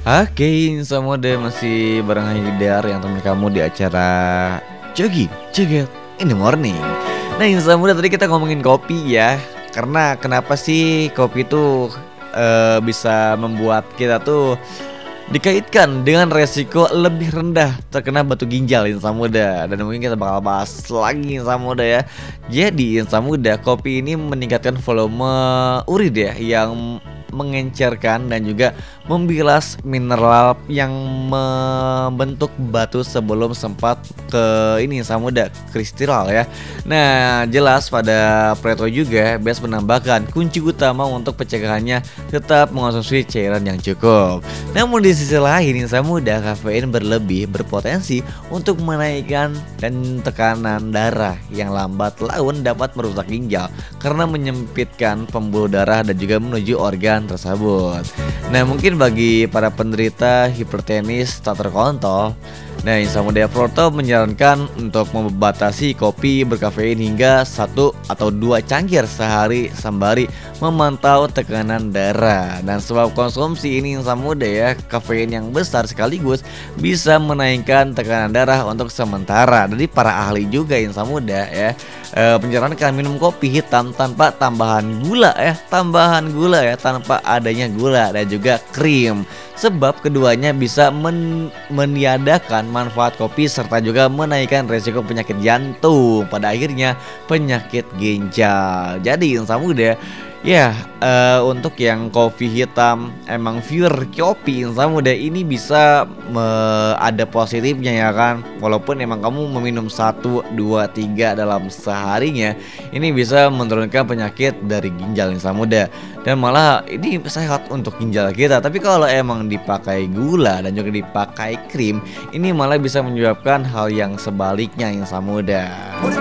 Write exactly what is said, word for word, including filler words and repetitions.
Oke, semua deh masih bareng Haidar yang teman kamu di acara Jogging, Joget in the Morning. Nah, Insa Muda tadi kita ngomongin kopi ya. Karena kenapa sih kopi itu eh, bisa membuat kita tuh dikaitkan dengan resiko lebih rendah terkena batu ginjal Insa Muda. Dan mungkin kita bakal bahas lagi Insa Muda ya. Jadi Insa Muda, kopi ini meningkatkan volume urin ya, yang mengencerkan dan juga membilas mineral yang membentuk batu sebelum sempat ke ini Samuda kristal ya. Nah, jelas pada Preto juga Bes menambahkan kunci utama untuk pencegahannya tetap mengonsumsi cairan yang cukup. Namun di sisi lain Samuda, kafein berlebih berpotensi untuk menaikkan dan tekanan darah yang lambat laun dapat merusak ginjal karena menyempitkan pembuluh darah dan juga menuju organ tersebut. Nah, mungkin bagi para penderita hipertenis tak terkontrol, nah Insa Muda Proto menyarankan untuk membatasi kopi berkafein hingga satu atau dua cangkir sehari sembari memantau tekanan darah. Dan sebab konsumsi ini Insa Muda ya, kafein yang besar sekaligus bisa menaikkan tekanan darah untuk sementara. Jadi para ahli juga Insa Muda ya e, menyarankan minum kopi hitam tanpa tambahan gula ya, tambahan gula ya, tanpa adanya gula dan juga krim. Sebab keduanya bisa men meniadakan manfaat kopi serta juga menaikkan resiko penyakit jantung, pada akhirnya penyakit ginjal. Jadi Insa Muda ya, uh, untuk yang kopi hitam emang pure kopi Insa Muda ini bisa me- ada positifnya ya kan. Walaupun emang kamu meminum satu, dua, tiga dalam seharinya, ini bisa menurunkan penyakit dari ginjal Insa Muda. Dan malah ini sehat untuk ginjal kita. Tapi kalau emang dipakai gula dan juga dipakai krim, ini malah bisa menyebabkan hal yang sebaliknya Insa Muda.